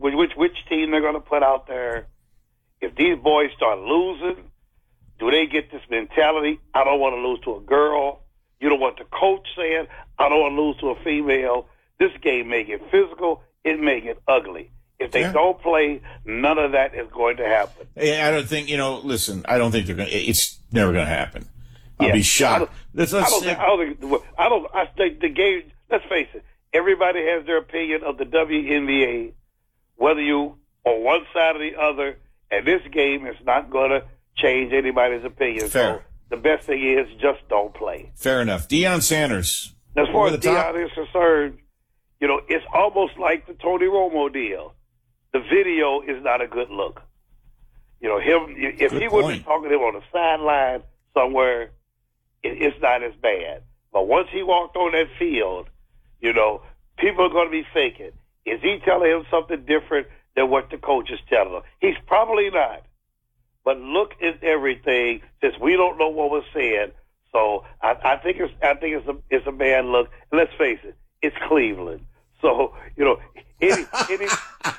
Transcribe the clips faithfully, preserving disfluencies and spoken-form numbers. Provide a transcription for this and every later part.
which which team they're going to put out there. If these boys start losing, do they get this mentality? I don't want to lose to a girl. You don't want the coach saying, I don't want to lose to a female. This game may get physical. It may get ugly. If they yeah. don't play, none of that is going to happen. I don't think, you know, listen, I don't think they're going to, it's never going to happen. I'll yeah. be shocked. I don't, I don't think, I don't think, I don't, I think the game, let's face it, everybody has their opinion of the W N B A, whether you on one side or the other, and this game is not going to change anybody's opinion. Fair. So the best thing is just don't play. Fair enough. Deion Sanders. As far as Deion is concerned, you know, it's almost like the Tony Romo deal. The video is not a good look. You know, him if good he would be talking to him on the sideline somewhere, it, it's not as bad. But once he walked on that field, you know, people are going to be faking. Is he telling him something different than what the coach is telling him? He's probably not. But look at everything, since we don't know what was said. So I, I think it's I think it's a it's a bad look. And let's face it, it's Cleveland. So you know, any any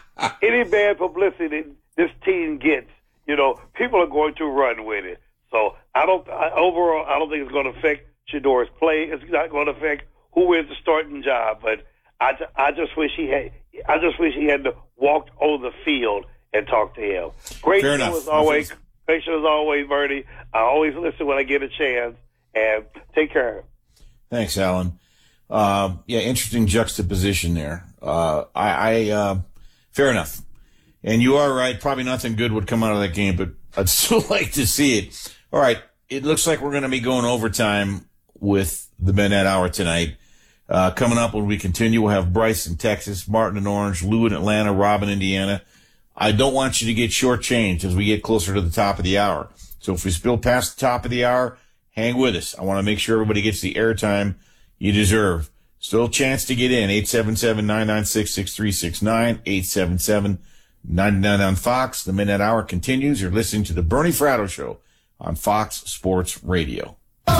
any bad publicity this team gets, you know, people are going to run with it. So I don't I, overall I don't think it's going to affect Shedeur's play. It's not going to affect who wins the starting job. But I, I just wish he had I just wish he had to walk on the field and talk to him. Great show as always. Great show as always, Bernie. I always listen when I get a chance. And take care. Thanks, Alan. Uh, yeah, interesting juxtaposition there. Uh, I, I uh, fair enough. And you are right. Probably nothing good would come out of that game, but I'd still like to see it. All right. It looks like we're going to be going overtime with the Midnight Hour tonight. Uh, coming up when we continue, we'll have Bryce in Texas, Martin in Orange, Lou in Atlanta, Rob in Indiana. I don't want you to get shortchanged as we get closer to the top of the hour. So if we spill past the top of the hour, hang with us. I want to make sure everybody gets the airtime you deserve. Still a chance to get in. eight seven seven, nine nine six, six three six nine, eight seven seven, nine nine on Fox. The Midnight Hour continues. You're listening to the Bernie Fratto Show on Fox Sports Radio.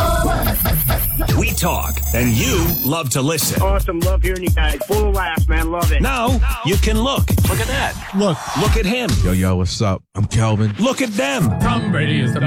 We talk, and you love to listen. Awesome. Love hearing you guys. Full of laughs, man. Love it. Now you can look. Look at that. Look. Look at him. Yo, yo, what's up? I'm Calvin. Look at them. Tom Brady is the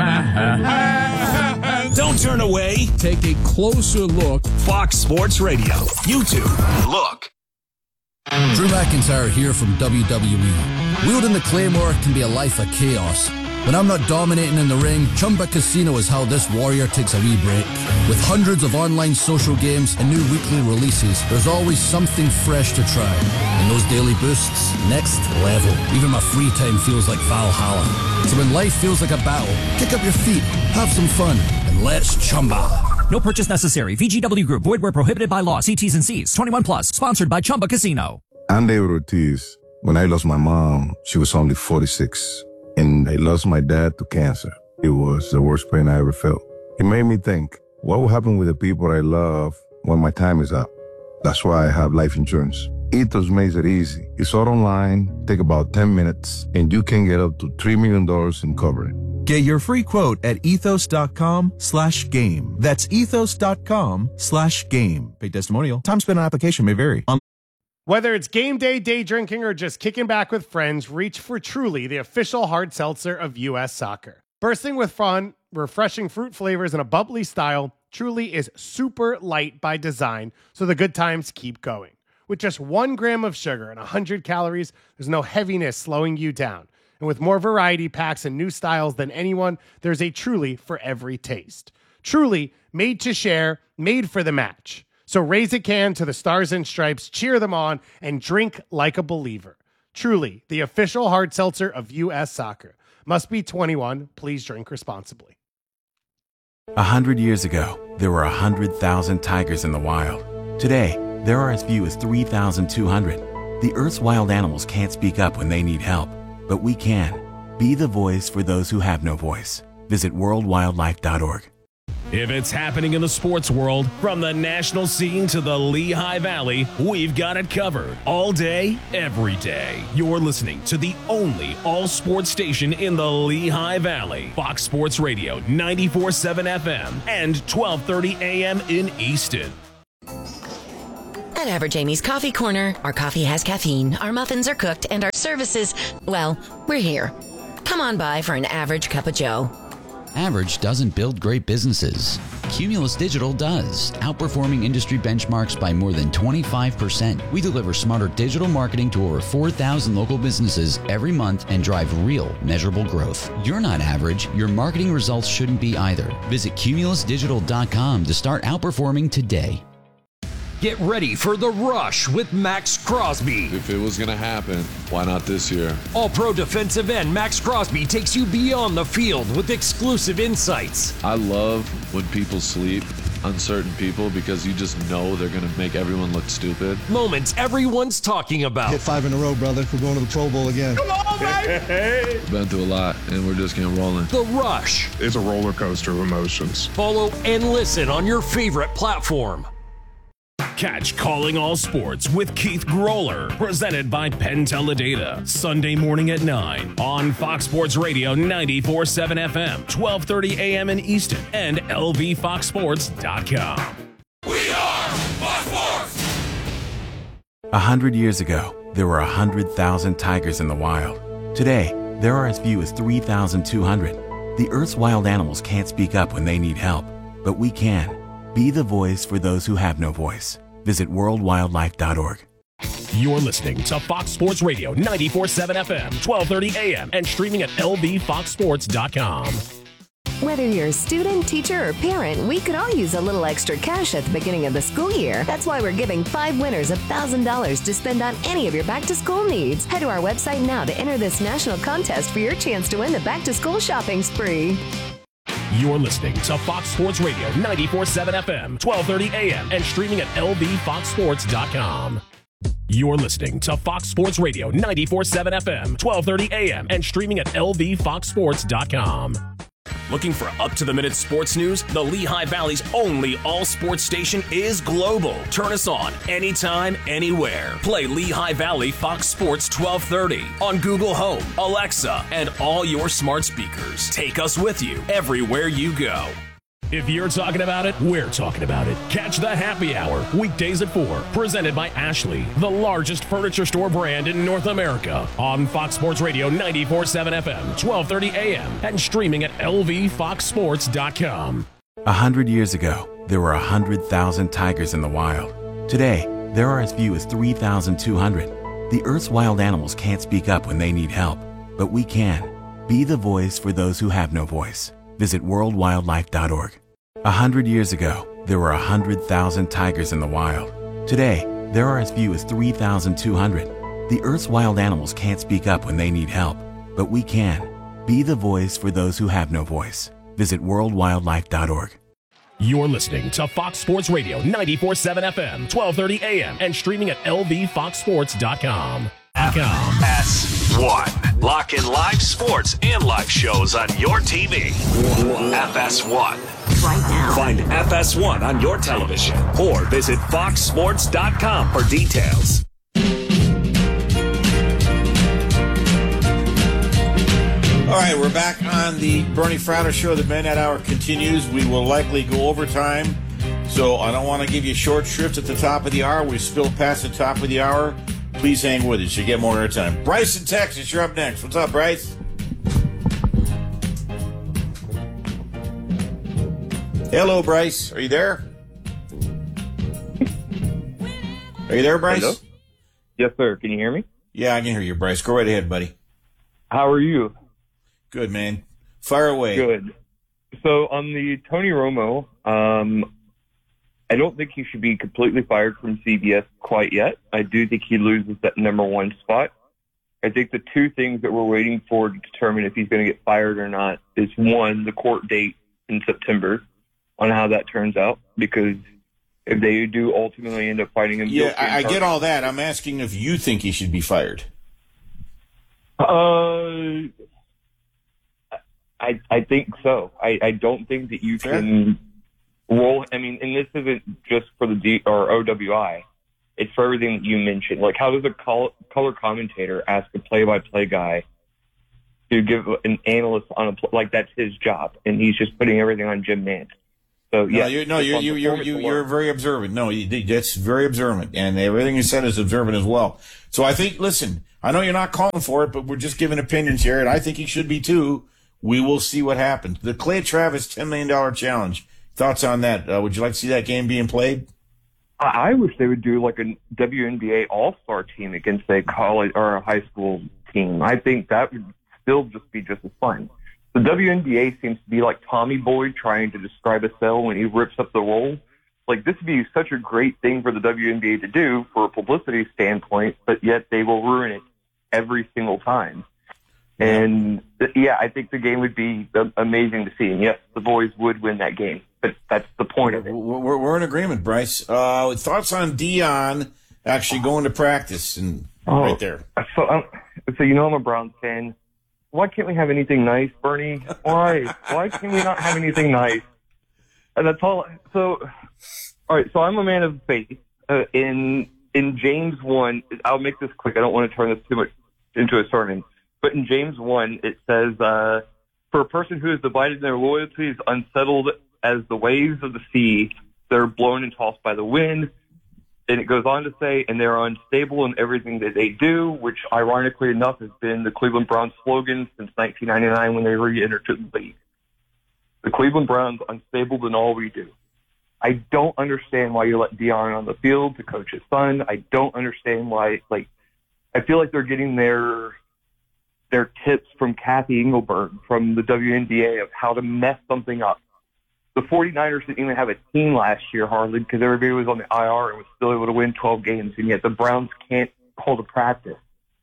man. Don't turn away. Take a closer look. Fox Sports Radio. YouTube. Look. Drew McIntyre here from W W E. Wielding the Claymore can be a life of chaos. When I'm not dominating in the ring, Chumba Casino is how this warrior takes a wee break. With hundreds of online social games and new weekly releases, there's always something fresh to try. And those daily boosts, next level. Even my free time feels like Valhalla. So when life feels like a battle, kick up your feet, have some fun, and let's Chumba. No purchase necessary. V G W Group. Void where prohibited by law. See T's and C's. twenty-one plus. Sponsored by Chumba Casino. I'm David Ortiz. When I lost my mom, she was only forty-six. And I lost my dad to cancer. It was the worst pain I ever felt. It made me think, what will happen with the people I love when my time is up? That's why I have life insurance. Ethos makes it easy. It's all online, take about ten minutes, and you can get up to three million dollars in coverage. Get your free quote at ethos.com slash game. That's ethos.com slash game. Paid testimonial. Time spent on application may vary. On- Whether it's game day, day drinking, or just kicking back with friends, reach for Truly, the official hard seltzer of U S Soccer. Bursting with fun, refreshing fruit flavors, and a bubbly style, Truly is super light by design, so the good times keep going. With just one gram of sugar and one hundred calories, there's no heaviness slowing you down. And with more variety packs and new styles than anyone, there's a Truly for every taste. Truly, made to share, made for the match. So raise a can to the Stars and Stripes, cheer them on, and drink like a believer. Truly, the official hard seltzer of U S Soccer. Must be twenty-one. Please drink responsibly. A hundred years ago, there were a hundred thousand tigers in the wild. Today, there are as few as three thousand two hundred. The Earth's wild animals can't speak up when they need help, but we can. Be the voice for those who have no voice. Visit world wildlife dot org. If it's happening in the sports world, from the national scene to the Lehigh Valley, we've got it covered. All day, every day. You're listening to the only all-sports station in the Lehigh Valley. Fox Sports Radio, ninety-four point seven F M and twelve thirty A M in Easton. At Average Amy's Coffee Corner, our coffee has caffeine, our muffins are cooked, and our services, well, we're here. Come on by for an average cup of joe. Average doesn't build great businesses. Cumulus Digital does, outperforming industry benchmarks by more than twenty-five percent. We deliver smarter digital marketing to over four thousand local businesses every month and drive real, measurable growth. You're not average. Your marketing results shouldn't be either. Visit cumulus digital dot com to start outperforming today. Get ready for The Rush with Max Crosby. If it was going to happen, why not this year? All-pro defensive end Max Crosby takes you beyond the field with exclusive insights. I love when people sleep, uncertain people, because you just know they're going to make everyone look stupid. Moments everyone's talking about. Hit five in a row, brother. We're going to the Pro Bowl again. Come on, baby! Been through a lot, and we're just getting rolling. The Rush. It's a roller coaster of emotions. Follow and listen on your favorite platform. Catch Calling All Sports with Keith Groller, presented by Penn Teledata, Sunday morning at nine on Fox Sports Radio ninety-four point seven F M, twelve thirty A M in Easton, and L V fox sports dot com. We are Fox Sports! A hundred years ago, there were a hundred thousand tigers in the wild. Today, there are as few as three thousand two hundred. The Earth's wild animals can't speak up when they need help, but we can. Be the voice for those who have no voice. Visit world wildlife dot org. You're listening to Fox Sports Radio ninety-four point seven F M, twelve thirty A M, and streaming at L V fox sports dot com. Whether you're a student, teacher, or parent, we could all use a little extra cash at the beginning of the school year. That's why we're giving five winners one thousand dollars to spend on any of your back-to-school needs. Head to our website now to enter this national contest for your chance to win the back-to-school shopping spree. You're listening to Fox Sports Radio ninety-four point seven F M, twelve thirty A M, and streaming at L V fox sports dot com. You're listening to Fox Sports Radio ninety-four point seven F M, twelve thirty A M, and streaming at L V fox sports dot com. Looking for up-to-the-minute sports news? The Lehigh Valley's only all-sports station is global. Turn us on anytime, anywhere. Play Lehigh Valley Fox Sports twelve thirty on Google Home, Alexa, and all your smart speakers. Take us with you everywhere you go. If you're talking about it, we're talking about it. Catch the Happy Hour, weekdays at four, presented by Ashley, the largest furniture store brand in North America, on Fox Sports Radio ninety-four point seven F M, twelve thirty A M, and streaming at L V fox sports dot com. A hundred years ago, there were a hundred thousand tigers in the wild. Today, there are as few as three thousand two hundred. The Earth's wild animals can't speak up when they need help, but we can. Be the voice for those who have no voice. Visit world wildlife dot org. A hundred years ago, there were a hundred thousand tigers in the wild. Today, there are as few as three thousand two hundred. The Earth's wild animals can't speak up when they need help, but we can. Be the voice for those who have no voice. Visit world wildlife dot org. You're listening to Fox Sports Radio ninety-four point seven F M, twelve thirty A M, and streaming at L V fox sports dot com. F S one. Lock in live sports and live shows on your T V. F S one. Right now. Find F S one on your television or visit fox sports dot com for details. All right, we're back on the Bernie Fratto Show. The Midnight Hour continues. We will likely go overtime, so I don't want to give you short shrift at the top of the hour. We spilled past the top of the hour. Please hang with us. You get more airtime. Bryce in Texas, you're up next. What's up, Bryce? Hello, Bryce. Are you there? Are you there, Bryce? Hello? Yes, sir. Can you hear me? Yeah, I can hear you, Bryce. Go right ahead, buddy. How are you? Good, man. Fire away. Good. So on the Tony Romo, um, I don't think he should be completely fired from C B S quite yet. I do think he loses that number one spot. I think the two things that we're waiting for to determine if he's going to get fired or not is, one, the court date in September on how that turns out, because if they do ultimately end up fighting him yeah, guilty. I, I get all that. I'm asking if you think he should be fired. Uh, I I think so. I, I don't think that you Fair. can roll. I mean, and this isn't just for the D or O W I. It's for everything that you mentioned. Like, how does a col- color commentator ask a play-by-play guy to give an analyst on a pl- like that's his job, and he's just putting everything on Jim Nantz? So yeah, no, you're, no, you're you you're you, you're very observant. No, you, that's very observant, and everything you said is observant as well. So I think, listen, I know you're not calling for it, but we're just giving opinions here, and I think he should be too. We will see what happens. The Clay Travis ten million dollars challenge. Thoughts on that? Uh, would you like to see that game being played? I wish they would do like a W N B A All-Star team against a college or a high school team. I think that would still just be just as fun. The W N B A seems to be like Tommy Boy trying to describe a cell when he rips up the roll. Like, this would be such a great thing for the W N B A to do for a publicity standpoint, but yet they will ruin it every single time. And, yeah, I think the game would be amazing to see. And, yes, the boys would win that game, but that's the point of it. We're, we're in agreement, Bryce. Uh, thoughts on Dion actually going to practice and oh, right there? So, um, so, you know I'm a Browns fan. Why can't we have anything nice, Bernie? Why? Why can we not have anything nice? And that's all. So, all right. So I'm a man of faith. Uh, in in James one, I'll make this quick. I don't want to turn this too much into a sermon. But in James one, it says, uh, "For a person who is divided in their loyalty is unsettled as the waves of the sea. They're blown and tossed by the wind." And it goes on to say, and they're unstable in everything that they do, which ironically enough has been the Cleveland Browns slogan since nineteen ninety-nine when they re-entered to the league. The Cleveland Browns, unstable in all we do. I don't understand why you let Dion on the field to coach his son. I don't understand why, like, I feel like they're getting their, their tips from Kathy Engelberg from the W N B A of how to mess something up. The 49ers didn't even have a team last year, hardly, because everybody was on the I R and was still able to win twelve games, and yet the Browns can't hold a practice.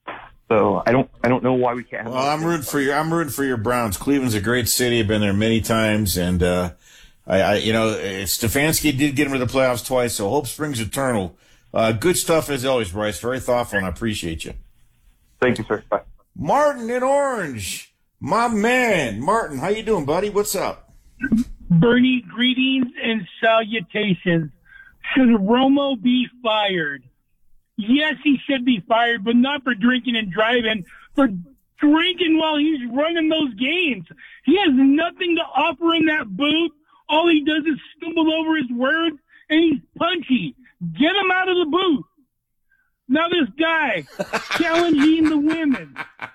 So I don't, I don't know why we can't. Have well, I'm rooting for your, I'm rooting for your Browns. Cleveland's a great city. I've been there many times, and uh, I, I, you know, Stefanski did get him to the playoffs twice, so hope springs eternal. Uh, good stuff as always, Bryce. Very thoughtful, and I appreciate you. Thank you, sir. Bye. Martin in Orange, my man, Martin. How you doing, buddy? What's up? Bernie, greetings and salutations. Should Romo be fired? Yes, he should be fired, but not for drinking and driving, for drinking while he's running those games. He has nothing to offer in that booth. All he does is stumble over his words, and he's punchy. Get him out of the booth. Now this guy challenging the women.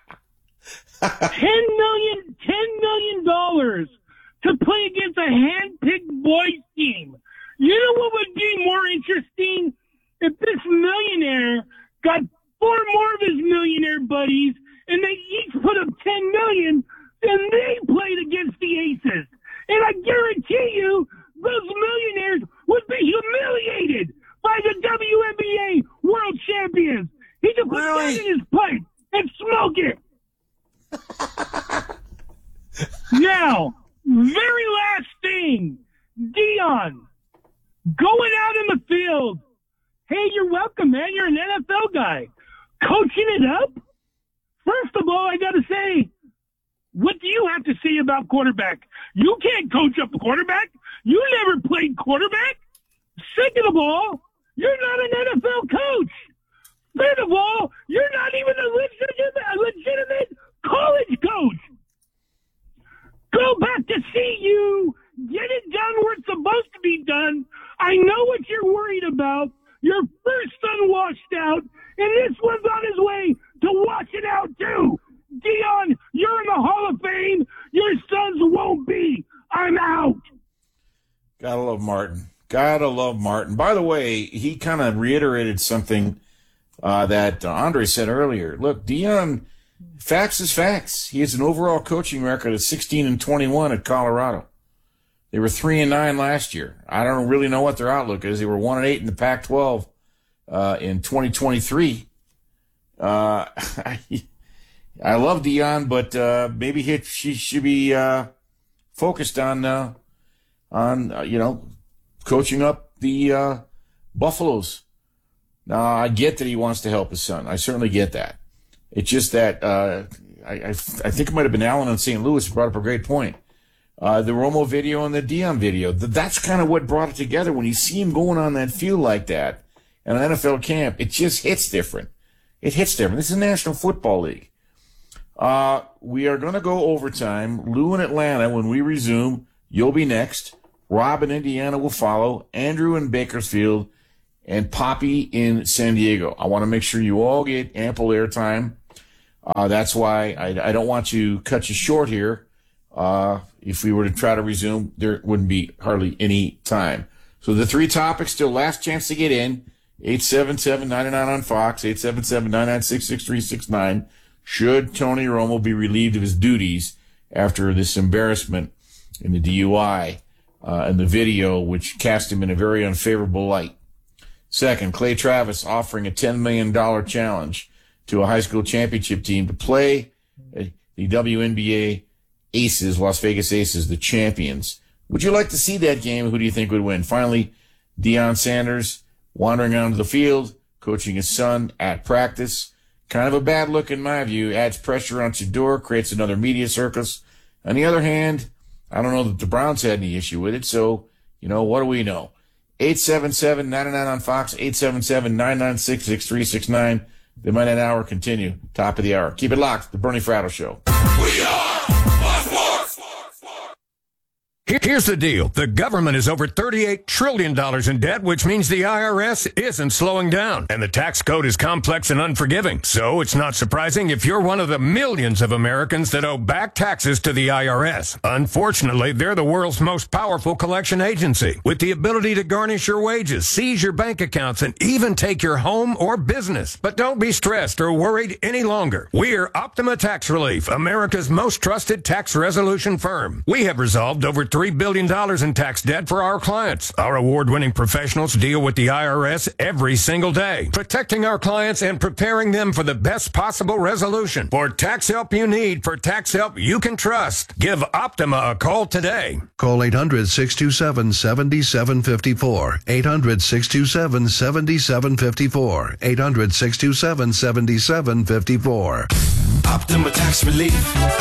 Ten million, ten million dollars. To play against a hand-picked boys team. You know what would be more interesting? If this millionaire got four more of his millionaire buddies and they each put up ten million, then they played against the Aces. And I guarantee you, those millionaires would be humiliated by the W N B A World Champions. He could put really? that in his pipe and smoke it. Now, very last thing, Dion, going out in the field. Hey, you're welcome, man. You're an N F L guy. Coaching it up? First of all, I got to say, what do you have to say about quarterback? You can't coach up a quarterback. You never played quarterback. Second of all, you're not an N F L coach. Third of all, you're not even a legitimate, a legitimate college coach. Go back to C U. Get it done where it's supposed to be done. I know what you're worried about. Your first son washed out, and this one's on his way to washing out too. Dion, you're in the Hall of Fame. Your sons won't be. I'm out. Gotta love Martin. Gotta love Martin. By the way, he kind of reiterated something uh, that uh, Andre said earlier. Look, Dion, facts is facts. He has an overall coaching record of sixteen and twenty-one at Colorado. They were three and nine last year. I don't really know what their outlook is. They were one and eight in the Pac twelve uh, in twenty twenty-three. Uh, I, I love Dion, but uh, maybe he, she should be uh, focused on uh, on uh, you know coaching up the uh, Buffaloes. Now I get that he wants to help his son. I certainly get that. It's just that uh, I, I I think it might have been Alan on Saint Louis who brought up a great point. Uh, the Romo video and the Dion video. That's kind of what brought it together. When you see him going on that field like that in an N F L camp, it just hits different. It hits different. This is the National Football League. Uh, we are going to go overtime. Lou in Atlanta, when we resume, you'll be next. Rob in Indiana will follow, Andrew in Bakersfield, and Poppy in San Diego. I want to make sure you all get ample airtime. Uh, that's why I, I don't want to cut you short here. Uh, if we were to try to resume, there wouldn't be hardly any time. So the three topics, still last chance to get in. eight seven seven, nine nine on Fox, eight seven seven, nine nine six, six three six nine. Should Tony Romo be relieved of his duties after this embarrassment in the D U I uh, and the video, which cast him in a very unfavorable light? Second, Clay Travis offering a ten million dollars challenge to a high school championship team to play the W N B A Aces, Las Vegas Aces, the champions. Would you like to see that game? Who do you think would win? Finally, Deion Sanders wandering onto the field, coaching his son at practice. Kind of a bad look in my view. Adds pressure on Shedeur, creates another media circus. On the other hand, I don't know that the Browns had any issue with it, so, you know, what do we know? eight seven seven, nine nine on Fox, eight seven seven, nine nine six, six three six nine. The Monday Hour continue. Top of the hour. Keep it locked. The Bernie Fratto Show. We are Fox Sports. Here's the deal. The government is over thirty-eight trillion dollars in debt, which means the I R S isn't slowing down. And the tax code is complex and unforgiving. So it's not surprising if you're one of the millions of Americans that owe back taxes to the I R S. Unfortunately, they're the world's most powerful collection agency, with the ability to garnish your wages, seize your bank accounts, and even take your home or business. But don't be stressed or worried any longer. We're Optima Tax Relief, America's most trusted tax resolution firm. We have resolved over three billion dollars in tax debt for our clients. Our award-winning professionals deal with the I R S every single day, protecting our clients and preparing them for the best possible resolution. For tax help you need, for tax help you can trust, give Optima a call today. Call eight hundred, six two seven, seven seven five four. eight hundred, six two seven, seven seven five four. eight hundred, six two seven, seven seven five four. Optima Tax Relief.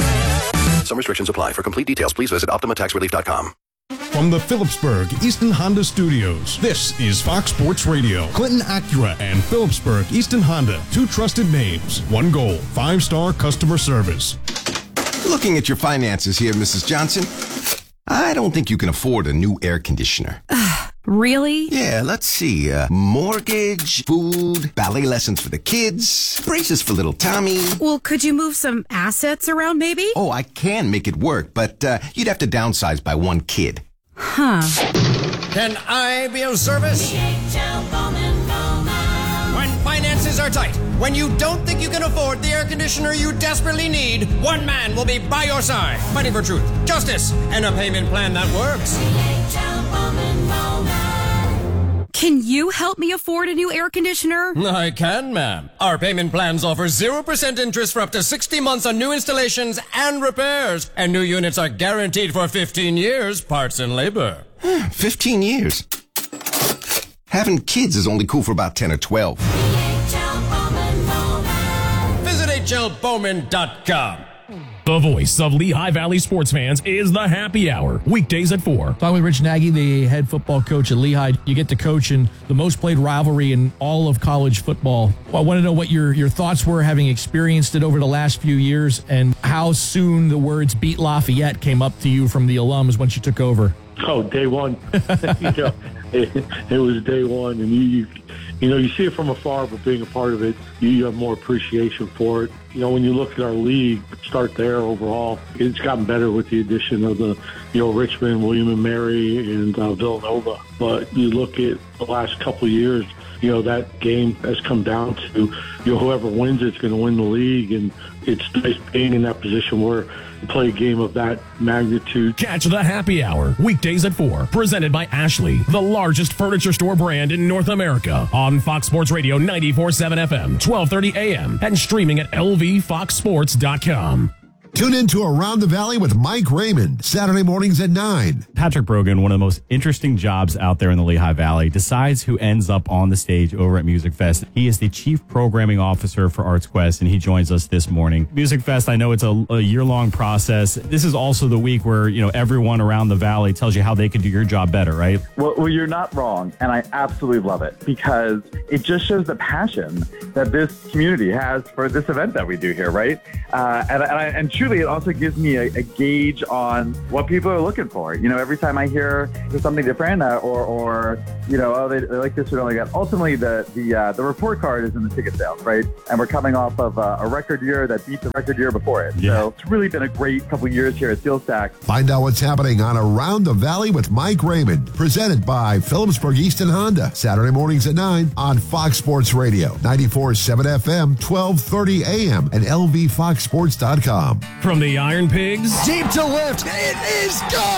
Some restrictions apply. For complete details, please visit optima tax relief dot com. From the Phillipsburg Easton Honda Studios, this is Fox Sports Radio. Clinton Acura and Phillipsburg Easton Honda, two trusted names, one goal, five-star customer service. Looking at your finances here, Missus Johnson, I don't think you can afford a new air conditioner. Really? Yeah, let's see. Uh, mortgage, food, ballet lessons for the kids, braces for little Tommy. Well, could you move some assets around maybe? Oh, I can make it work, but uh, you'd have to downsize by one kid. Huh. Can I be of service? When finances are tight, when you don't think you can afford the air conditioner you desperately need, one man will be by your side, fighting for truth, justice, and a payment plan that works. Can you help me afford a new air conditioner? I can, ma'am. Our payment plans offer zero percent interest for up to sixty months on new installations and repairs. And new units are guaranteed for fifteen years, parts and labor. fifteen years? Having kids is only cool for about ten or twelve. Visit H L Bowman dot com. The voice of Lehigh Valley sports fans is the Happy Hour, weekdays at four. Talking with Rich Nagy, the head football coach at Lehigh. You get to coach in the most played rivalry in all of college football. Well, I want to know what your, your thoughts were, having experienced it over the last few years, and how soon the words "Beat Lafayette" came up to you from the alums once you took over. Oh, day one. you know, it, it was day one, and you, you, you know, you see it from afar, but being a part of it, you have more appreciation for it. You know, when you look at our league, start there overall, it's gotten better with the addition of the, you know, Richmond, William and Mary, and uh, Villanova. But you look at the last couple of years, you know, that game has come down to, you know, whoever wins it's going to win the league. And it's nice being in that position where you play a game of that magnitude. Catch the Happy Hour, weekdays at four. Presented by Ashley, the largest furniture store brand in North America. On Fox Sports Radio ninety-four point seven F M, twelve thirty A M, and streaming at L V fox sports dot com. Tune in to Around the Valley with Mike Raymond, Saturday mornings at nine. Patrick Brogan, one of the most interesting jobs out there in the Lehigh Valley, decides who ends up on the stage over at Music Fest. He is the Chief Programming Officer for Arts Quest, and he joins us this morning. Music Fest, I know it's a, a year-long process. This is also the week where, you know, everyone around the valley tells you how they can do your job better, right? Well, well, you're not wrong, and I absolutely love it because it just shows the passion that this community has for this event that we do here, right? Uh, and, and, I, and truly, it also gives me a, a gauge on what people are looking for. You know, every time I hear there's something different, uh, or, or you know, oh, they, they like this or don't like that. Ultimately, the the uh, the report card is in the ticket sales, right? And we're coming off of uh, a record year that beat the record year before it. Yeah. So it's really been a great couple of years here at Steel Stack. Find out what's happening on Around the Valley with Mike Raymond, presented by Phillipsburg Easton Honda, Saturday mornings at nine on Fox Sports Radio, ninety-four point seven F M, twelve thirty A M, and L V fox sports dot com. From the Iron Pigs Deep to left, it is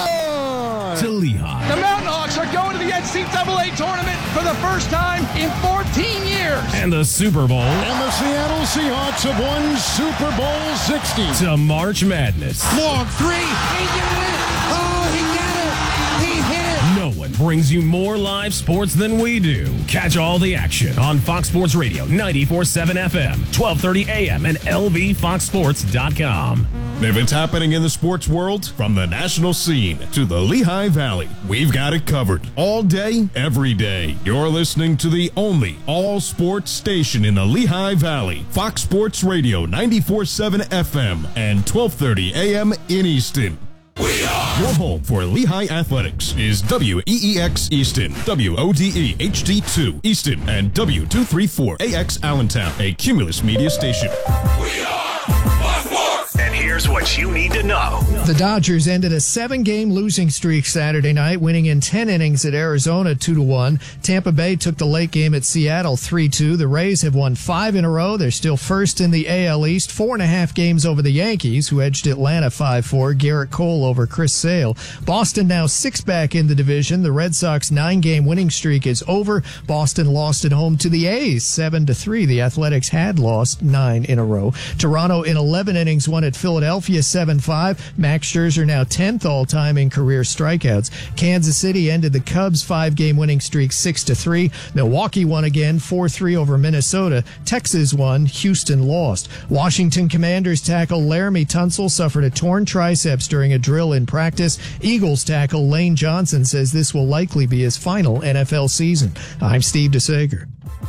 gone! to Lehigh. The Mountain Hawks are going to the N C double A tournament for the first time in fourteen years. And the Super Bowl. And the Seattle Seahawks have won Super Bowl sixty. To March Madness. Long three. He did it. Oh, he got it. He hit it. No one brings you more live sports than we do. Catch all the action on Fox Sports Radio, ninety-four point seven F M, twelve thirty A M, and L V fox sports dot com. If it's happening in the sports world, from the national scene to the Lehigh Valley, we've got it covered. All day, every day. You're listening to the only all-sports station in the Lehigh Valley. Fox Sports Radio, ninety-four point seven F M and twelve thirty A M in Easton. We are your home for Lehigh Athletics is W E E X Easton, W O D E H D two Easton, and W two thirty-four A X Allentown, a Cumulus Media station. We are Fox Sports. And here's what you need to know. The Dodgers ended a seven-game losing streak Saturday night, winning in ten innings at Arizona two to one. Tampa Bay took the late game at Seattle three two. The Rays have won five in a row. They're still first in the A L East, four and a half games over the Yankees, who edged Atlanta five four. Garrett Cole over Chris Sale. Boston now six back in the division. The Red Sox nine-game winning streak is over. Boston lost at home to the A's seven to three. The Athletics had lost nine in a row. Toronto in eleven innings won at Philadelphia seven five. Max Scherzer now tenth all-time in career strikeouts. Kansas City ended the Cubs' five-game winning streak six to three. Milwaukee won again four three over Minnesota. Texas won. Houston lost. Washington Commanders tackle Laramie Tunsil suffered a torn triceps during a drill in practice. Eagles tackle Lane Johnson says this will likely be his final N F L season. I'm Steve DeSager.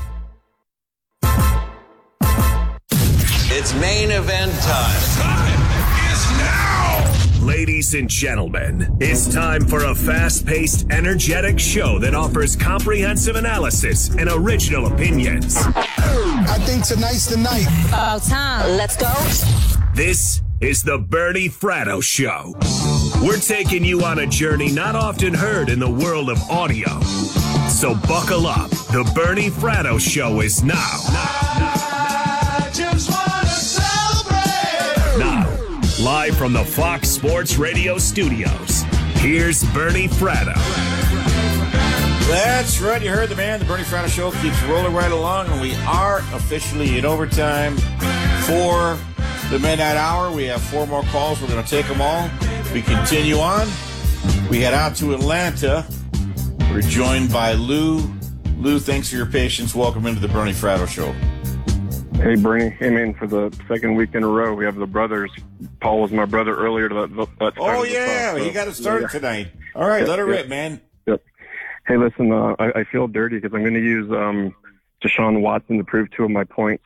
It's main event time. Time is now. Ladies and gentlemen, it's time for a fast-paced, energetic show that offers comprehensive analysis and original opinions. I think tonight's the night. About time. Let's go. This is the Bernie Fratto Show. We're taking you on a journey not often heard in the world of audio. So buckle up. The Bernie Fratto Show is now. I just want to celebrate. Now, live from the Fox Sports Radio studios, here's Bernie Fratto. That's right. You heard the man. The Bernie Fratto Show keeps rolling right along, and we are officially in overtime for the midnight hour. We have four more calls. We're going to take them all. We continue on. We head out to Atlanta. We're joined by Lou. Lou, thanks for your patience. Welcome into the Bernie Fratto Show. Hey, Bernie. Hey, man, for the second week in a row, we have the brothers. Paul was my brother earlier. To that, that oh, yeah. Talk, so. You got to start yeah. tonight. All right, yep, let it yep. rip, man. Yep. Hey, listen, uh, I, I feel dirty because I'm going to use um, Deshaun Watson to prove two of my points.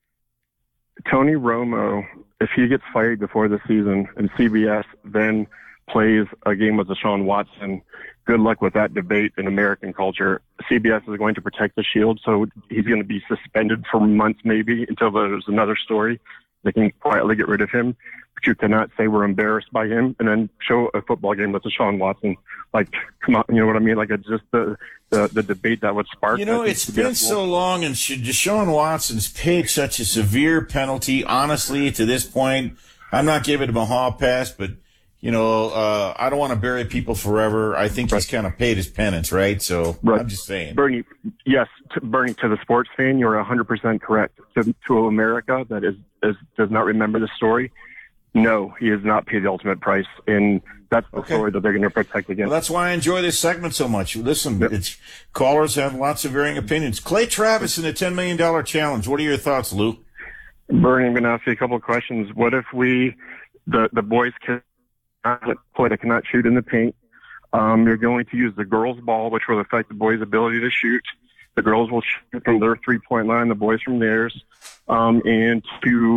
Tony Romo, if he gets fired before the season and C B S then plays a game with Deshaun Watson, good luck with that debate in American culture. C B S is going to protect the Shield, so he's going to be suspended for months maybe until there's another story. They can quietly get rid of him. But you cannot say we're embarrassed by him and then show a football game with Deshaun Watson. Like, come on, you know what I mean? Like, it's just the, the, the debate that would spark. You know, it's been so long, and Deshaun Watson's paid such a severe penalty. Honestly, to this point, I'm not giving him a hall pass, but, you know, uh, I don't want to bury people forever. I think right. he's kind of paid his penance, right? So right. I'm just saying. Bernie, yes, to, Bernie, to the sports fan, you're one hundred percent correct. To, to America that is, is does not remember the story, no, he has not paid the ultimate price. And that's the okay. story that they're going to protect against. Well, that's why I enjoy this segment so much. Listen, yep. it's, callers have lots of varying opinions. Clay Travis in the ten million dollars challenge. What are your thoughts, Lou? Bernie, I'm going to ask you a couple of questions. What if we, the, the boys can play, they cannot shoot in the paint. Um, you're going to use the girls' ball, which will affect the boys' ability to shoot. The girls will shoot from their three-point line, the boys from theirs. Um, and to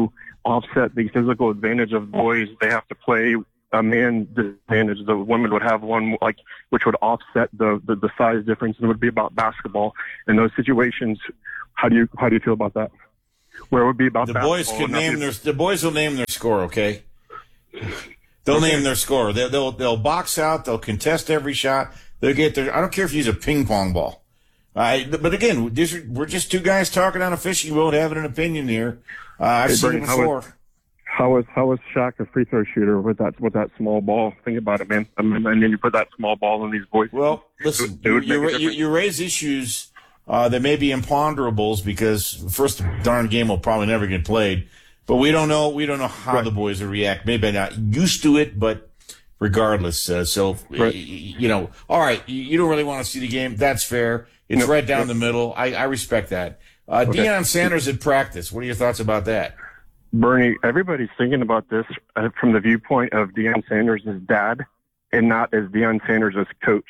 offset the physical advantage of boys. They have to play a man advantage. The women would have one, like, which would offset the, the, the size difference, and it would be about basketball. In those situations, how do you how do you feel about that? Where it would be about the basketball. boys could name their the boys will name their score. Okay, they'll name their score. They'll, they'll they'll box out. They'll contest every shot. They'll get their. I don't care if you use a ping pong ball. I, but again, this, we're just two guys talking on a fishing boat, having an opinion here. Uh, I've Hey, seen Bernie, it how before. was- How was how was Shaq a free throw shooter with that with that small ball? Think about it, man. I mean, and then you put that small ball in these boys. Well, listen, it would you, make a you, you, difference. you raise issues uh, that may be imponderables because the first darn game will probably never get played. But we don't know. We don't know how the boys will react. Maybe they're not used to it, but regardless. Uh, so Right. y- you know, all right. You, you don't really want to see the game. That's fair. It's No, right down no. the middle. I, I respect that. Uh, Okay. Deion Sanders at practice. What are your thoughts about that? Bernie, everybody's thinking about this uh, from the viewpoint of Deion Sanders' dad and not as Deion Sanders' coach.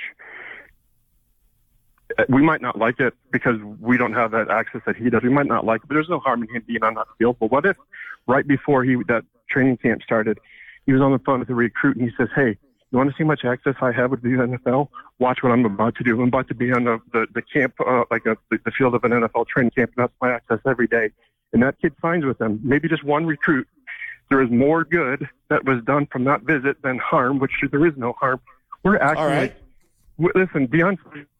Uh, We might not like it because we don't have that access that he does. We might not like it, but there's no harm in him being on that field. But what if right before he that training camp started, he was on the phone with a recruit and he says, hey, you want to see how much access I have with the N F L? Watch what I'm about to do. I'm about to be on the, the, the camp, uh, like a, the field of an N F L training camp, and that's my access every day. And that kid signs with them, maybe just one recruit. There is more good that was done from that visit than harm, which there is no harm. We're acting All right. like, w- listen, Deion,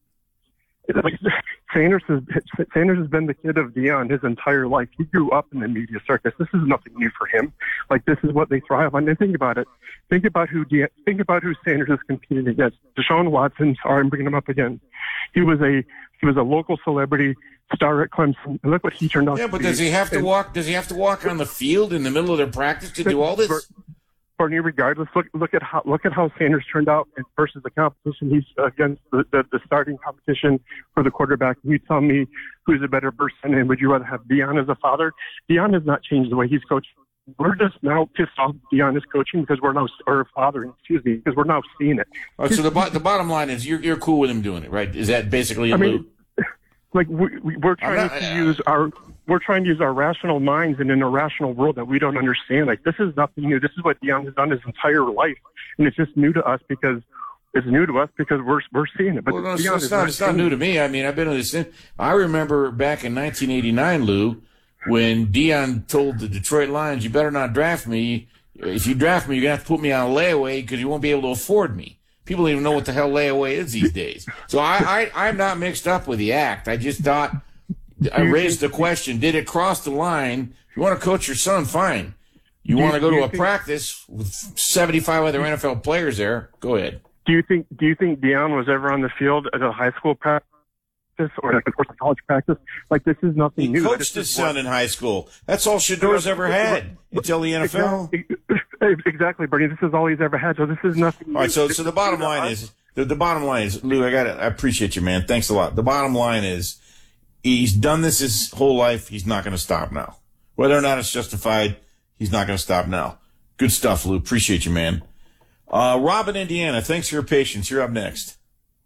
like, Sanders has, Sanders has been the kid of Deion his entire life. He grew up in the media circus. This is nothing new for him. Like, this is what they thrive on. And think about it. Think about who De- think about who Sanders is competing against. Deshaun Watson. Sorry, I'm bringing him up again. He was a he was a local celebrity star at Clemson. And look what he turned out. Yeah, to but be. does he have to And- walk? Does he have to walk on the field in the middle of their practice to do all this? Bernie, regardless, look look at how look at how Sanders turned out versus the competition. He's against the, the, the starting competition for the quarterback. You tell me who's a better person, and would you rather have Deion as a father? Deion has not changed the way he's coached. We're just now pissed off Deion is coaching because we're now or fathering, excuse me, because we're now seeing it. All right, so the bo- the bottom line is you're you're cool with him doing it, right? Is that basically I it, mean, Lou? like we, we, we're trying not- to use our we're trying to use our rational minds in an irrational world that we don't understand. Like, this is nothing new. This is what Deion has done his entire life, and it's just new to us because it's new to us because we're we're seeing it. But Well, no, it's, Deion it's is not. It's not new to me. I mean, I've been in this. I remember back in nineteen eighty-nine, Lou, when Deion told the Detroit Lions, "You better not draft me. If you draft me, you're gonna have to put me on layaway because you won't be able to afford me." People don't even know what the hell layaway is these days. So I, I, I'm not mixed up with the act. I just thought I raised the question: did it cross the line? If you want to coach your son, fine. You Do want to go do to you a think- practice with seventy-five other N F L players there? Go ahead. Do you think Do you think Deion was ever on the field at a high school practice or like, of course, a college practice? Like, this is nothing He new. coached This his is son what- in high school. That's all Shador's ever had until the N F L. Exactly, Bernie. This is all he's ever had. So this is nothing. All right, so new. so the bottom line is the, the bottom line is Lou. I got I appreciate you, man. Thanks a lot. The bottom line is he's done this his whole life. He's not going to stop now. Whether or not it's justified, he's not going to stop now. Good stuff, Lou. Appreciate you, man. Uh, Rob in Indiana, thanks for your patience. You're up next.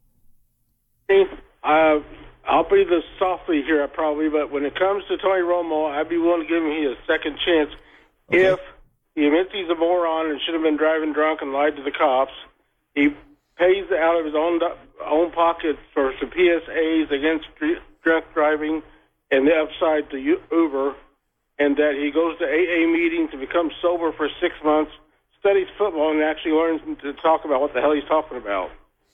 Hey, uh, I'll be the softly here probably, but when it comes to Tony Romo, I'd be willing to give him a second chance if he admits he's a moron and should have been driving drunk and lied to the cops. He pays out of his own own pocket for some P S As against drunk driving and the upside to Uber, and that he goes to A A meetings to become sober for six months, studies football, and actually learns to talk about what the hell he's talking about.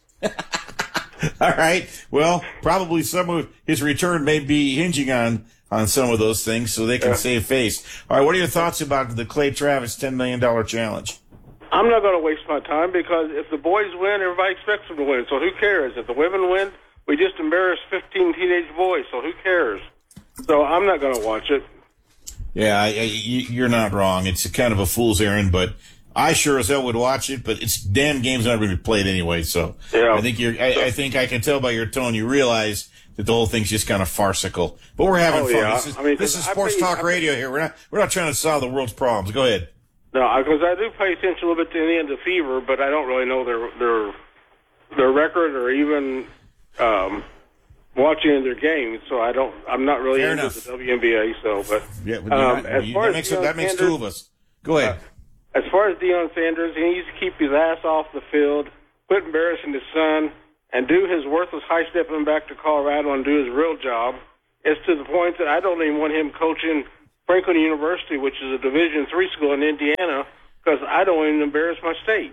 All right. Well, probably some of his return may be hinging on, on some of those things so they can Yeah. save face. All right. What are your thoughts about the Clay Travis ten million dollars challenge? I'm not going to waste my time because if the boys win, everybody expects them to win. So who cares? If the women win, we just embarrassed fifteen teenage boys. So who cares? So I'm not going to watch it. Yeah, I, I, you- you're not wrong. It's a kind of a fool's errand, but I sure as hell would watch it. But it's damn game's not going to be played anyway. So Yeah. I think you're. I, I think I can tell by your tone you realize that the whole thing's just kind of farcical. But we're having Oh, fun. yeah. This is, I mean, this is I sports pay- talk I- radio here. We're not. We're not trying to solve the world's problems. Go ahead. No, because I do pay attention a little bit to the end of Fever, but I don't really know their their their record or even um, watching their games, so I don't. I'm not really Fair into enough. the W N B A. So, but Yeah, but um, you're as not- far that as makes, Deion that makes Sanders, two of us. Go ahead. As far as Deion Sanders, he needs to keep his ass off the field, quit embarrassing his son, and do his worthless high stepping back to Colorado and do his real job. It's to the point that I don't even want him coaching Franklin University, which is a Division three school in Indiana, because I don't even embarrass my state.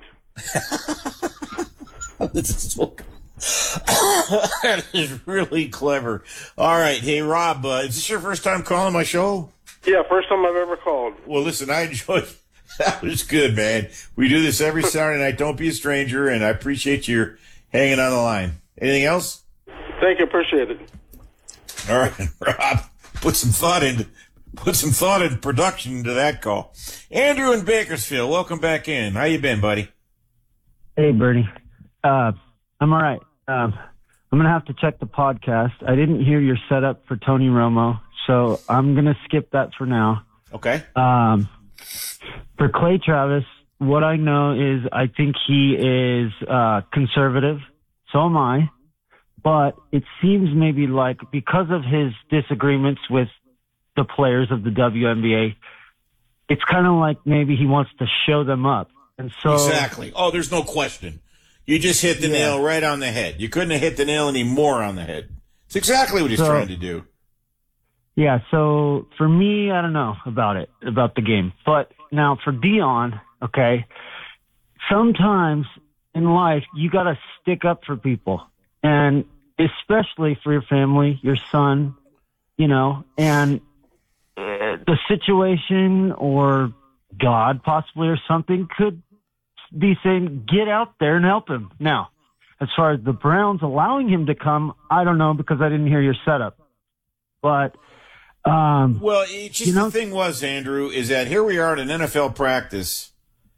This is so that is really clever. All right. Hey, Rob, uh, is this your first time calling my show? Yeah, first time I've ever called. Well, listen, I enjoyed that. Was good, man. We do this every Saturday night. Don't be a stranger, and I appreciate you hanging on the line. Anything else? Thank you. Appreciate it. All right, Rob, put some thought into put some thought and production into that call. Andrew in Bakersfield, welcome back in. How you been, buddy? Hey, Bernie. Uh, I'm all right. Um, I'm going to have to check the podcast. I didn't hear your setup for Tony Romo, so I'm going to skip that for now. Okay. Um, for Clay Travis, what I know is I think he is uh, conservative. So am I. But it seems maybe like because of his disagreements with the players of the W N B A, it's kind of like maybe he wants to show them up. And so Exactly. Oh, there's no question. You just hit the Yeah. nail right on the head. You couldn't have hit the nail any more on the head. It's exactly what he's So- trying to do. Yeah, so for me, I don't know about it, about the game. But now for Deion, okay, sometimes in life you got to stick up for people, and especially for your family, your son, you know, and uh, the situation or God possibly or something could be saying, get out there and help him. Now, as far as the Browns allowing him to come, I don't know because I didn't hear your setup. But Um, Well, it's just you know- the thing was, Andrew, is that here we are at an N F L practice.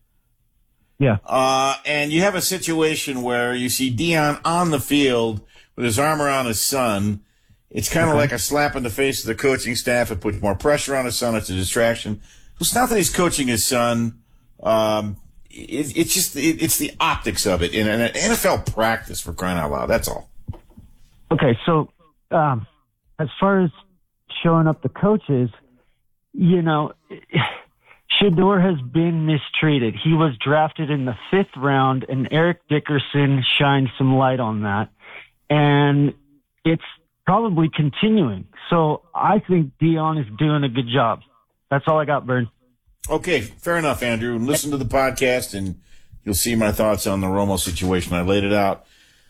Yeah. Uh, and you have a situation where you see Deion on the field with his arm around his son. It's kind of Okay. like a slap in the face of the coaching staff. It puts more pressure on his son. It's a distraction. It's not that he's coaching his son. Um, it, it's just, it, it's the optics of it in an N F L practice, for crying out loud. That's all. Okay, so um, as far as showing up the coaches, you know, Shador has been mistreated. He was drafted in the fifth round, and Eric Dickerson shined some light on that. And it's probably continuing. So I think Deion is doing a good job. That's all I got, Bird. Okay, fair enough, Andrew. Listen to the podcast, and you'll see my thoughts on the Romo situation. I laid it out.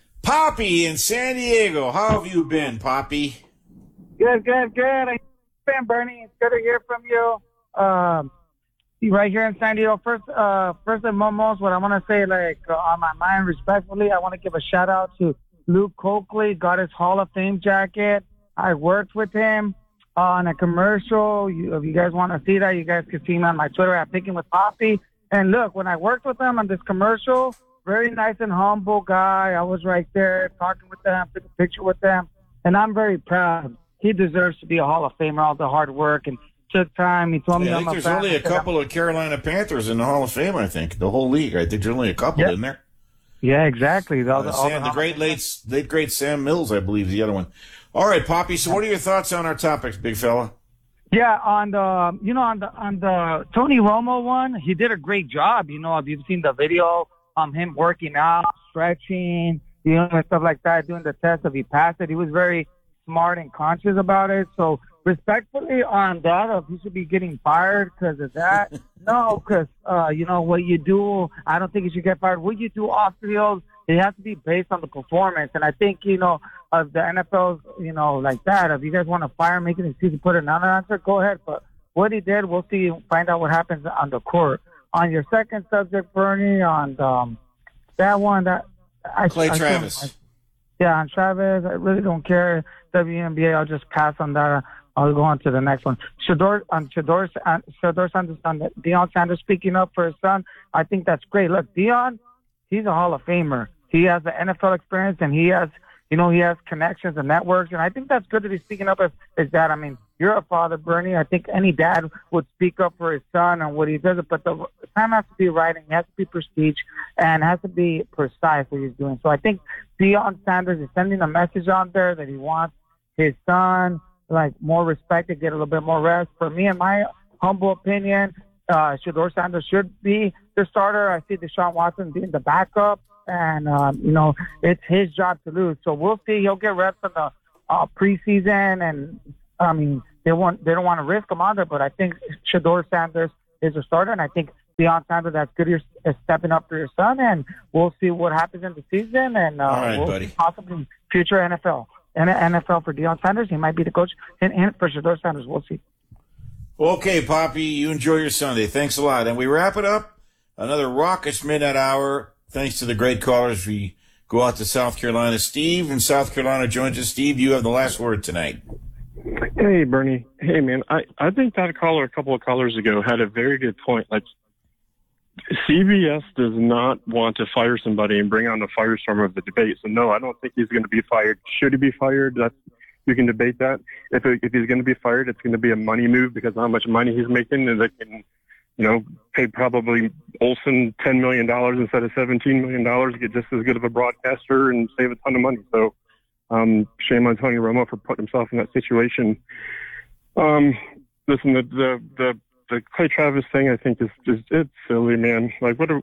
Poppy in San Diego. How have you been, Poppy? Good, good, good. I been Bernie. It's good to hear from you. Um, right here in San Diego. First, uh, first and foremost, what I want to say, like uh, on my mind, respectfully, I want to give a shout out to Luke Coakley. Got his Hall of Fame jacket. I worked with him on a commercial. You, if you guys want to see that, you guys can see me on my Twitter at Picking with Poppy. And look, when I worked with him on this commercial, very nice and humble guy. I was right there talking with them, took a picture with them, and I'm very proud. He deserves to be a Hall of Famer, all the hard work, and took time. He told me Yeah, I I'm think a there's fan. only a couple of Carolina Panthers in the Hall of Fame, I think. The whole league. I think there's only a couple Yeah. in there. Yeah, exactly. The, Uh, the, all Sam, the the great late, late great Sam Mills, I believe, is the other one. All right, Poppy. So, what are your thoughts on our topics, big fella? Yeah, on the you know on the on the Tony Romo one, he did a great job. You know, if you've seen the video, um, him working out, stretching, you know, and stuff like that, doing the test. If he passed it, he was very smart and conscious about it. So, respectfully on that, if he should be getting fired because of that, no, because uh, you know what you do. I don't think he should get fired. What you do off field, it has to be based on the performance. And I think you know of the N F L's, you know, like that. If you guys want to fire, make an excuse to put another answer, go ahead. But what he did, we'll see. Find out what happens on the court. On your second subject, Bernie, on um, that one, that I Clay I, Travis. I, yeah, on Travis, I really don't care. W N B A, I'll just pass on that. I'll go on to the next one. Shador, on Shador, uh, Shador Sanders, on the, Deion Sanders speaking up for his son. I think that's great. Look, Deion, he's a Hall of Famer. He has the N F L experience, and he has, you know, he has connections and networks, and I think that's good that he's speaking up as, as that. I mean, you're a father, Bernie. I think any dad would speak up for his son and what he does. But the time has to be right, and it has to be prestige, and it has to be precise what he's doing. So I think Deion Sanders is sending a message out there that he wants his son, like, more respect to get a little bit more rest. For me, in my humble opinion, uh, Shedeur Sanders should be the starter. I see Deshaun Watson being the backup, and, um, you know, it's his job to lose. So we'll see. He'll get reps in the uh, preseason, and, I mean, they want they don't want to risk him on there, but I think Shedeur Sanders is a starter, and I think Deion Sanders, that's good. You're stepping up for your son, and we'll see what happens in the season, and uh, All right, we'll buddy. see possibly future N F L. N F L for Deion Sanders. He might be the coach, and, and for Shedeur Sanders, we'll see. Okay, Poppy, you enjoy your Sunday. Thanks a lot. And we wrap it up. Another raucous midnight hour. Thanks to the great callers. We go out to South Carolina. Steve in South Carolina joins us. Steve, you have the last word tonight. Hey, Bernie. Hey, man, I, I think that caller a couple of callers ago had a very good point. Like, C B S does not want to fire somebody and bring on the firestorm of the debate. So, no, I don't think he's going to be fired. Should he be fired? That's, we can debate that. If it, if he's going to be fired, it's going to be a money move because of how much money he's making, and they can, you know, pay probably Olsen ten million dollars instead of seventeen million dollars to get just as good of a broadcaster and save a ton of money. So, um, shame on Tony Romo for putting himself in that situation. Um, listen, the, the, the, the Clay Travis thing, I think is just, it's silly, man. Like, what, are,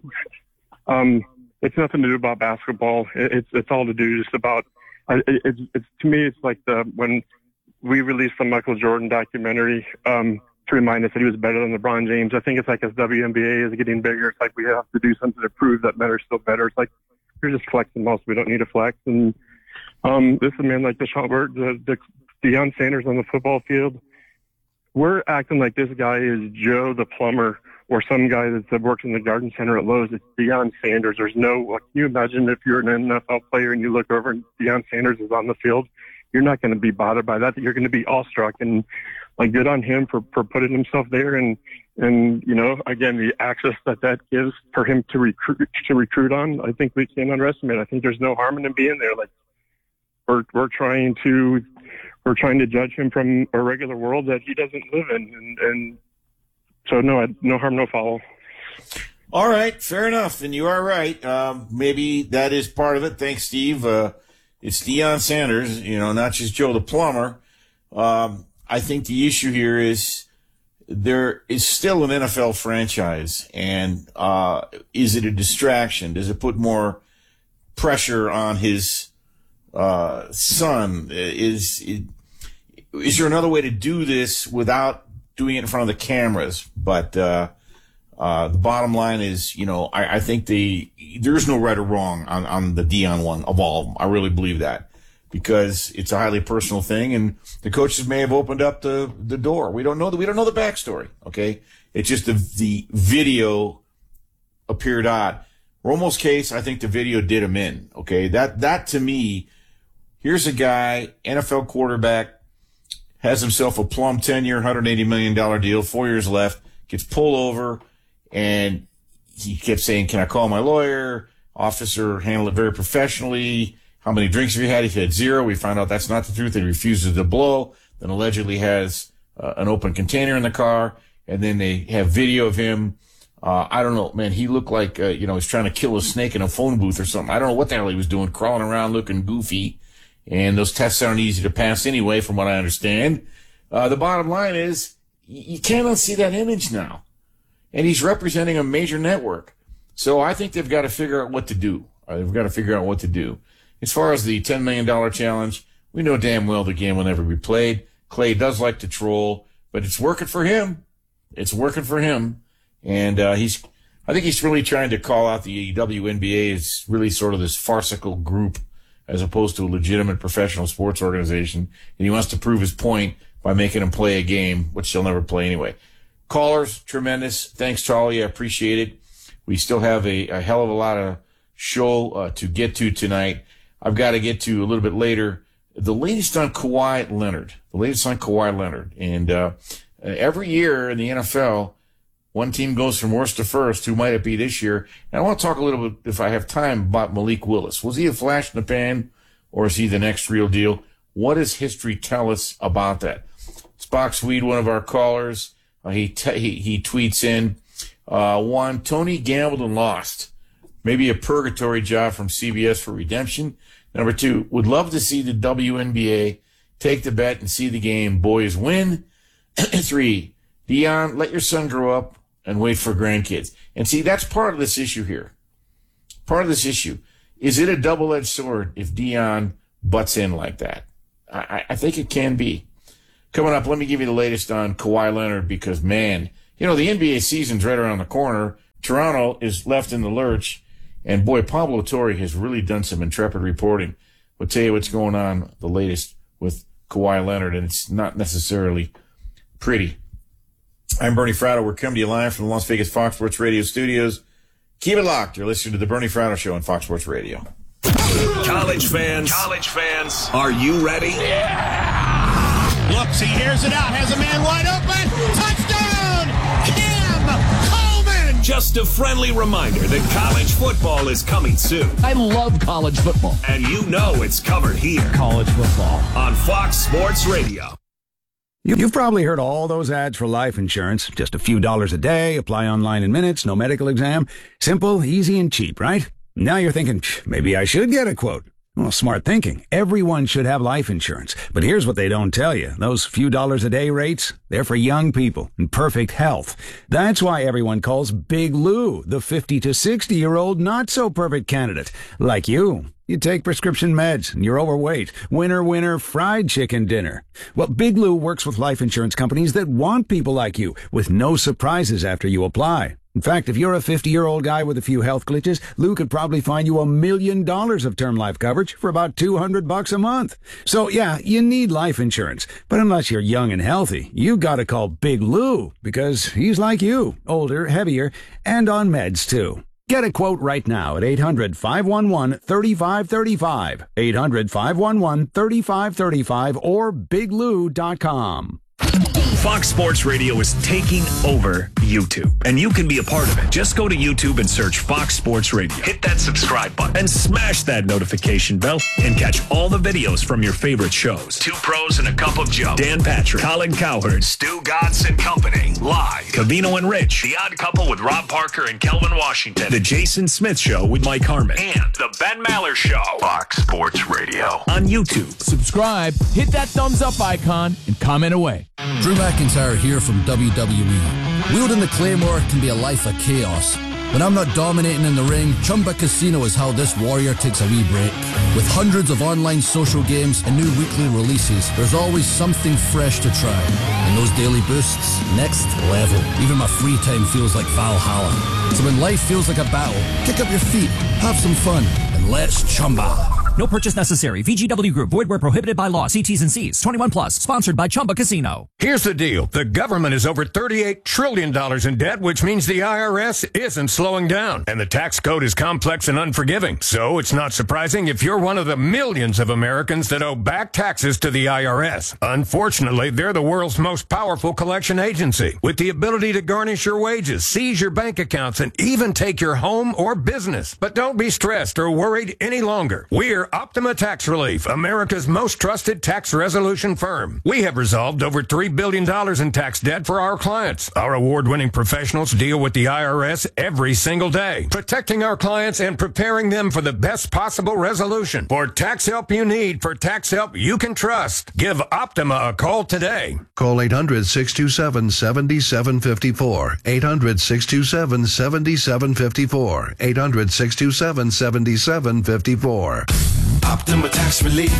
um, it's nothing to do about basketball. It, it's, it's all to do just about, it, it's, it's, to me, it's like the, when we released the Michael Jordan documentary, um, to remind us that he was better than LeBron James. I think it's like as W N B A is getting bigger, it's like we have to do something to prove that men are still better. It's like, you're just flexing most. We don't need to flex. And, um, this is a man like Deshaun, the, the Deion Sanders on the football field. We're acting like this guy is Joe the plumber or some guy that works in the garden center at Lowe's. It's Deion Sanders. There's no, like, can you imagine if you're an N F L player and you look over and Deion Sanders is on the field? You're not going to be bothered by that. You're going to be awestruck, and like, good on him for, for putting himself there. And, and, you know, again, the access that that gives for him to recruit, to recruit on, I think we can't underestimate. I think there's no harm in him being there. Like, we're, we're trying to, we're trying to judge him from a regular world that he doesn't live in. And, and so no, no harm, no foul. All right. Fair enough. And you are right. Um, maybe that is part of it. Thanks, Steve. Uh, it's Deion Sanders, you know, not just Joe the plumber. Um, I think the issue here is there is still an N F L franchise, and uh, is it a distraction? Does it put more pressure on his uh, son? Is it, is there another way to do this without doing it in front of the cameras? But uh, uh, the bottom line is, you know, I, I think the there's no right or wrong on, on the Deion one of all of them. I really believe that, because it's a highly personal thing, and the coaches may have opened up the, the door. We don't know that. We don't know the backstory. Okay. It's just the, the video appeared odd. Romo's case, I think the video did him in. Okay. That, that to me, here's a guy, N F L quarterback, has himself a plum ten year, one hundred eighty million dollars deal, four years left, gets pulled over, and he kept saying, can I call my lawyer? Officer handled it very professionally. How many drinks have you had? He had zero. We found out that's not the truth. He refuses to blow. Then allegedly has uh, an open container in the car. And then they have video of him. Uh, I don't know, man. He looked like, uh, you know, he's trying to kill a snake in a phone booth or something. I don't know what the hell he was doing, crawling around looking goofy. And those tests aren't easy to pass anyway, from what I understand. Uh, the bottom line is you can't unsee that image now. And he's representing a major network. So I think they've got to figure out what to do. Uh, they've got to figure out what to do. As far as the ten million dollars challenge, we know damn well the game will never be played. Clay does like to troll, but it's working for him. It's working for him. And uh, he's, I think he's really trying to call out the W N B A as really sort of this farcical group as opposed to a legitimate professional sports organization. And he wants to prove his point by making them play a game, which they'll never play anyway. Callers, tremendous. Thanks, Charlie. I appreciate it. We still have a, a hell of a lot of show uh, to get to tonight. I've got to get to a little bit later the latest on Kawhi Leonard. The latest on Kawhi Leonard. And uh, every year in the N F L, one team goes from worst to first. Who might it be this year? And I want to talk a little bit, if I have time, about Malik Willis. Was he a flash in the pan, or is he the next real deal? What does history tell us about that? Spock Swede, one of our callers, uh, he, t- he he tweets in, uh, one, Tony gambled and lost. Maybe a purgatory job from C B S for redemption. Number two, would love to see the W N B A take the bet and see the game. Boys win. Three, Dion, let your son grow up and wait for grandkids. And see, that's part of this issue here. Part of this issue. Is it a double-edged sword if Dion butts in like that? I, I think it can be. Coming up, let me give you the latest on Kawhi Leonard because, man, you know, the N B A season's right around the corner. Toronto is left in the lurch. And, boy, Pablo Torre has really done some intrepid reporting. We'll tell you what's going on, the latest with Kawhi Leonard, and it's not necessarily pretty. I'm Bernie Fratto. We're coming to you live from the Las Vegas Fox Sports Radio studios. Keep it locked. You're listening to the Bernie Fratto Show on Fox Sports Radio. College fans, college fans, are you ready? Yeah! Looks, he hears it out, has a man wide open. Touchdown! Cam Coleman! Just a friendly reminder that college football is coming soon. I love college football. And you know it's covered here. College football. On Fox Sports Radio. You've probably heard all those ads for life insurance. Just a few dollars a day, apply online in minutes, no medical exam. Simple, easy, and cheap, right? Now you're thinking, maybe I should get a quote. Well, smart thinking. Everyone should have life insurance. But here's what they don't tell you. Those few dollars a day rates, they're for young people in perfect health. That's why everyone calls Big Lou the fifty to sixty-year-old not-so-perfect candidate. Like you. You take prescription meds and you're overweight. Winner, winner, fried chicken dinner. Well, Big Lou works with life insurance companies that want people like you with no surprises after you apply. In fact, if you're a fifty-year-old guy with a few health glitches, Lou could probably find you a million dollars of term life coverage for about two hundred bucks a month. So yeah, you need life insurance. But unless you're young and healthy, you gotta call Big Lou because he's like you, older, heavier, and on meds too. Get a quote right now at eight hundred, five one one, three five three five, eight hundred, five one one, three five three five, or big lou dot com. Fox Sports Radio is taking over YouTube, and you can be a part of it. Just go to YouTube and search Fox Sports Radio. Hit that subscribe button and smash that notification bell and catch all the videos from your favorite shows. Two Pros and a Cup of Joe. Dan Patrick, Colin Cowherd, Stu Gatz and Company. Live. Cavino and Rich. The Odd Couple with Rob Parker and Kelvin Washington. The Jason Smith Show with Mike Harmon. And The Ben Maller Show. Fox Sports Radio. On YouTube. Subscribe, hit that thumbs up icon, and comment away. Drew McIntyre here from W W E. Wielding the Claymore can be a life of chaos. When I'm not dominating in the ring, Chumba Casino is how this warrior takes a wee break. With hundreds of online social games and new weekly releases, there's always something fresh to try. And those daily boosts, next level. Even my free time feels like Valhalla. So when life feels like a battle, kick up your feet, have some fun, and let's Chumba. No purchase necessary. V G W Group. Void where prohibited by law. See T's and C's. twenty-one plus. Sponsored by Chumba Casino. Here's the deal. The government is over thirty-eight trillion dollars in debt, which means the I R S isn't slowing down. And the tax code is complex and unforgiving. So it's not surprising if you're one of the millions of Americans that owe back taxes to the I R S. Unfortunately, they're the world's most powerful collection agency, with the ability to garnish your wages, seize your bank accounts, and even take your home or business. But don't be stressed or worried any longer. We're Optima Tax Relief, America's most trusted tax resolution firm. We have resolved over three billion dollars in tax debt for our clients. Our award-winning professionals deal with the I R S every single day, protecting our clients and preparing them for the best possible resolution. For tax help you need, for tax help you can trust, give Optima a call today. Call eight hundred, six two seven, seven seven five four, eight hundred, six two seven, seven seven five four, eight hundred, six two seven, seven seven five four. Optima Tax Relief.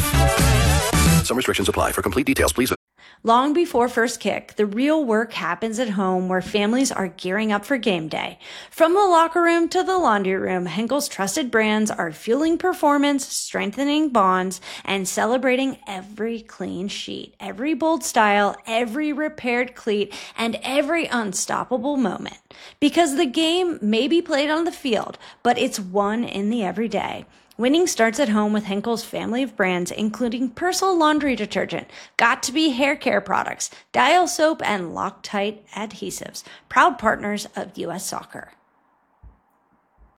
Some restrictions apply. For complete details, please. Long before first kick, the real work happens at home where families are gearing up for game day. From the locker room to the laundry room, Henkel's trusted brands are fueling performance, strengthening bonds, and celebrating every clean sheet, every bold style, every repaired cleat, and every unstoppable moment. Because the game may be played on the field, but it's won in the everyday. Winning starts at home with Henkel's family of brands, including Persil laundry detergent, Got2b hair care products, Dial soap, and Loctite adhesives, proud partners of U S Soccer.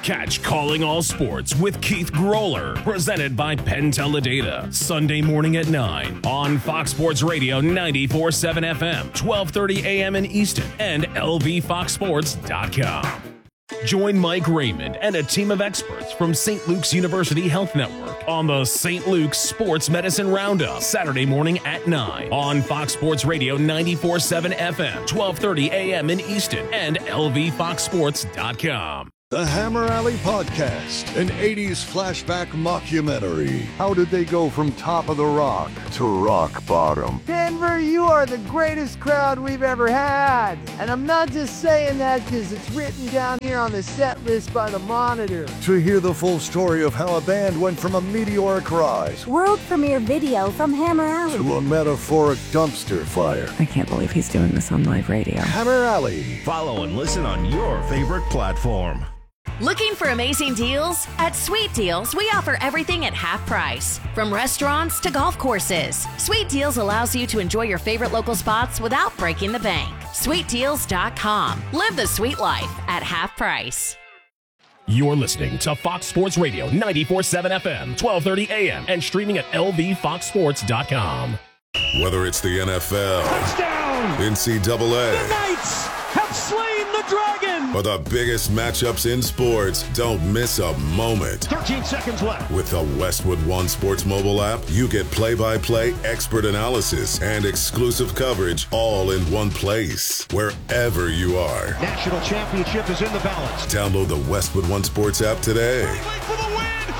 Catch Calling All Sports with Keith Groller, presented by Penn Teledata, Sunday morning at nine on Fox Sports Radio ninety-four point seven F M, twelve thirty A M in Easton, and L V fox sports dot com. Join Mike Raymond and a team of experts from Saint Luke's University Health Network on the Saint Luke's Sports Medicine Roundup, Saturday morning at nine on Fox Sports Radio ninety-four point seven F M, twelve thirty A M in Easton, and L V fox sports dot com. The Hammer Alley Podcast, an eighties flashback mockumentary. How did they go from top of the rock to rock bottom? Denver, you are the greatest crowd we've ever had. And I'm not just saying that because it's written down here on the set list by the Monitor. To hear the full story of how a band went from a meteoric rise, world premiere video from Hammer Alley, to a metaphoric dumpster fire. I can't believe he's doing this on live radio. Hammer Alley. Follow and listen on your favorite platform. Looking for amazing deals? At Sweet Deals, we offer everything at half price. From restaurants to golf courses, Sweet Deals allows you to enjoy your favorite local spots without breaking the bank. sweet deals dot com. Live the sweet life at half price. You're listening to Fox Sports Radio ninety-four point seven F M, twelve thirty A M, and streaming at L V fox sports dot com. Whether it's the N F L, touchdown, N C double A, the Knights have slain the dragon, or the biggest matchups in sports, don't miss a moment. thirteen seconds left. With the Westwood One Sports mobile app, you get play-by-play expert analysis and exclusive coverage all in one place, wherever you are. National championship is in the balance. Download the Westwood One Sports app today. For the win.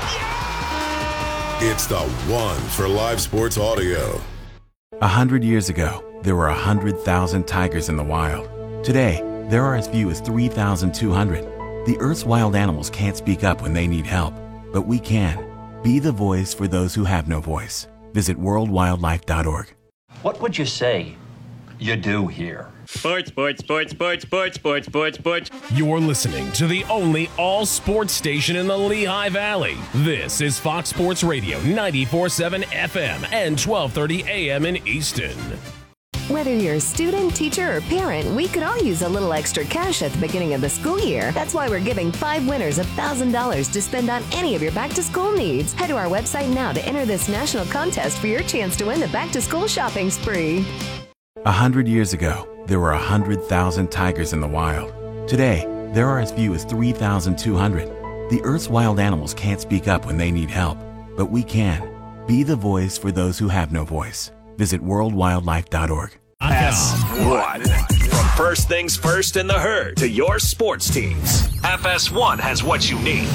Yeah! It's the one for live sports audio. A hundred years ago, there were a hundred thousand tigers in the wild. Today, there are as few as three thousand two hundred. The Earth's wild animals can't speak up when they need help, but we can. Be the voice for those who have no voice. Visit world wildlife dot org. What would you say you do here? Sports, sports, sports, sports, sports, sports, sports, sports. You're listening to the only all-sports station in the Lehigh Valley. This is Fox Sports Radio ninety-four point seven F M and twelve thirty A M in Easton. Whether you're a student, teacher, or parent, we could all use a little extra cash at the beginning of the school year. That's why we're giving five winners one thousand dollars to spend on any of your back-to-school needs. Head to our website now to enter this national contest for your chance to win the back-to-school shopping spree. A hundred years ago, there were a hundred thousand tigers in the wild. Today, there are as few as three thousand two hundred. The Earth's wild animals can't speak up when they need help, but we can. Be the voice for those who have no voice. Visit world wildlife dot org. S one. From first things first in the herd to your sports teams, F S one has what you need.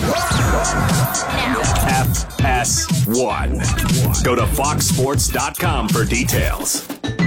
F S one. Go to fox sports dot com for details.